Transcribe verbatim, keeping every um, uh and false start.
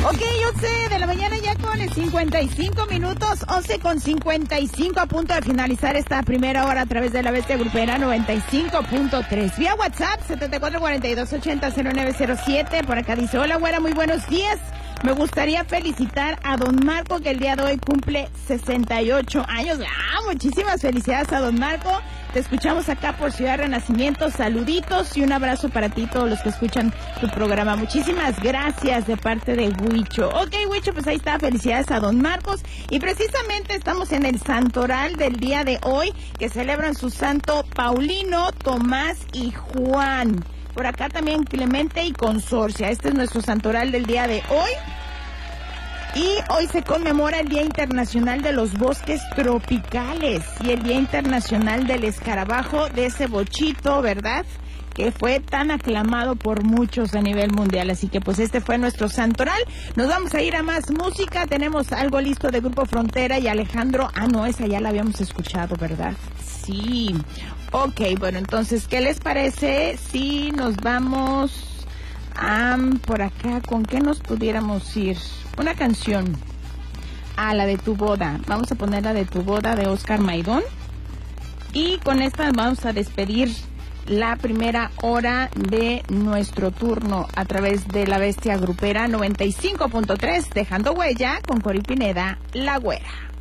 Ok, once de la mañana ya con cincuenta y cinco minutos, once con cincuenta y cinco, a punto de finalizar esta primera hora a través de la Bestia Grupera noventa y cinco punto tres. Vía WhatsApp, setenta y cuatro cuarenta y dos ochenta cero nueve cero siete. Por acá dice, hola güera, muy buenos días. Me gustaría felicitar a don Marco, que el día de hoy cumple sesenta y ocho años. Ah, muchísimas felicidades a don Marco. Te escuchamos acá por Ciudad Renacimiento. Saluditos y un abrazo para ti, todos los que escuchan tu programa. Muchísimas gracias de parte de Huicho. Ok, Huicho, pues ahí está. Felicidades a don Marcos. Y precisamente estamos en el santoral del día de hoy, que celebran su santo Paulino, Tomás y Juan. Por acá también Clemente y Consorcia. Este es nuestro santoral del día de hoy. Y hoy se conmemora el Día Internacional de los Bosques Tropicales y el Día Internacional del Escarabajo, de ese bochito, ¿verdad?, que fue tan aclamado por muchos a nivel mundial. Así que pues este fue nuestro santoral. Nos vamos a ir a más música. Tenemos algo listo de Grupo Frontera y Alejandro. Ah, no, esa ya la habíamos escuchado, ¿verdad? Sí. Ok, bueno, entonces, ¿qué les parece si nos vamos a, por acá? ¿Con qué nos pudiéramos ir? Una canción. Ah, la de Tu Boda. Vamos a poner la de Tu Boda de Oscar Maidón. Y con esta vamos a despedir la primera hora de nuestro turno a través de la Bestia Grupera noventa y cinco punto tres, dejando huella con Cori Pineda, La Güera.